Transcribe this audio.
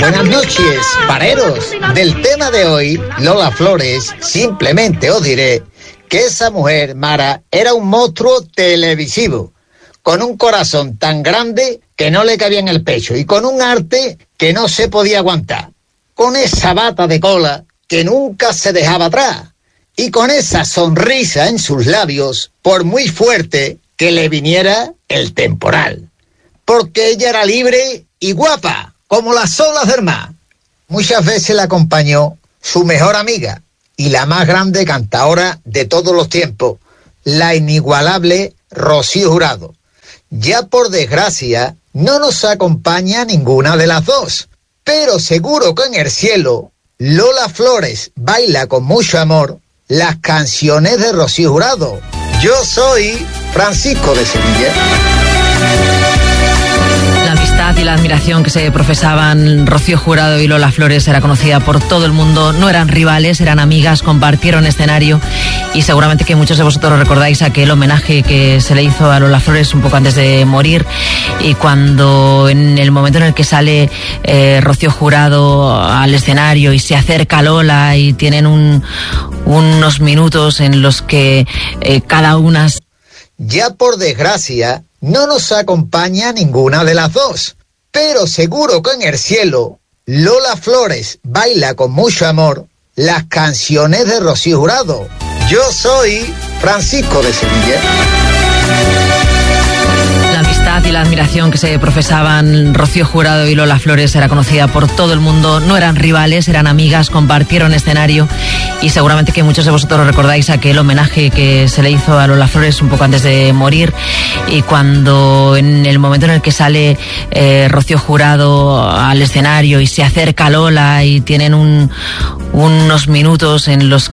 Buenas noches, pareros. Del tema de hoy, Lola Flores, simplemente os diré que esa mujer, Mara, era un monstruo televisivo, con un corazón tan grande que no le cabía en el pecho y con un arte que no se podía aguantar, con esa bata de cola que nunca se dejaba atrás y con esa sonrisa en sus labios, por muy fuerte que le viniera el temporal, porque ella era libre y guapa, como las olas del mar. Muchas veces la acompañó su mejor amiga y la más grande cantaora de todos los tiempos, la inigualable Rocío Jurado. Ya por desgracia no nos acompaña ninguna de las dos, pero seguro que en el cielo Lola Flores baila con mucho amor las canciones de Rocío Jurado. Yo soy Francisco de Sevilla. La amistad y la admiración que se profesaban Rocío Jurado y Lola Flores era conocida por todo el mundo. No eran rivales, eran amigas, compartieron escenario y seguramente que muchos de vosotros recordáis aquel homenaje que se le hizo a Lola Flores un poco antes de morir, y cuando en el momento en el que sale Rocío Jurado al escenario y se acerca a Lola y tienen unos minutos en los que cada una... Ya por desgracia no nos acompaña ninguna de las dos, pero seguro que en el cielo Lola Flores baila con mucho amor las canciones de Rocío Jurado. Yo soy Francisco de Sevilla. La amistad y la admiración que se profesaban Rocío Jurado y Lola Flores era conocida por todo el mundo. No eran rivales, eran amigas, compartieron escenario y seguramente que muchos de vosotros recordáis aquel homenaje que se le hizo a Lola Flores un poco antes de morir, y cuando en el momento en el que sale Rocío Jurado al escenario y se acerca a Lola y tienen unos minutos en los